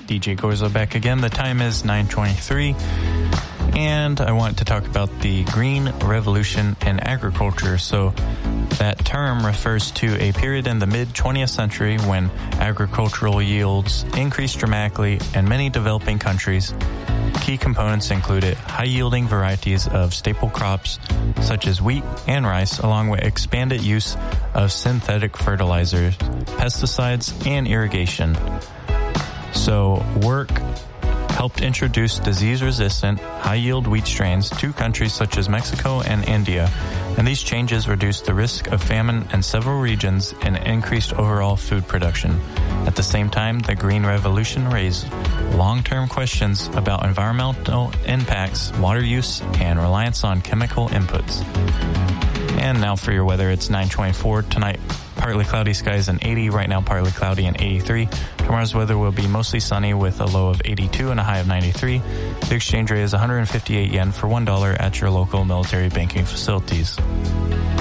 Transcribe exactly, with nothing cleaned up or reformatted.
D J Gorzo back again. The time is nine twenty-three, and I want to talk about the Green Revolution in agriculture. So that term refers to a period in the mid-twentieth century when agricultural yields increased dramatically in many developing countries. Key components included high-yielding varieties of staple crops such as wheat and rice, along with expanded use of synthetic fertilizers, pesticides, and irrigation. So work helped introduce disease-resistant, high-yield wheat strains to countries such as Mexico and India, and these changes reduced the risk of famine in several regions and increased overall food production. At the same time, the Green Revolution raised long-term questions about environmental impacts, water use, and reliance on chemical inputs. And now for your weather, it's nine twenty-four. Tonight, partly cloudy skies and eighty. Right now, partly cloudy and eighty-three. Tomorrow's weather will be mostly sunny with a low of eighty-two and a high of ninety-three. The exchange rate is one hundred fifty-eight yen for one dollar at your local military banking facilities.